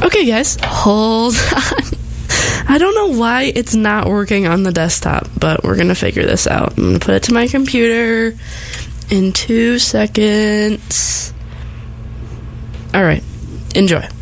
Okay, guys, hold on. I don't know why it's not working on the desktop, but we're going to figure this out. I'm going to put it to my computer in 2 seconds. All right, enjoy.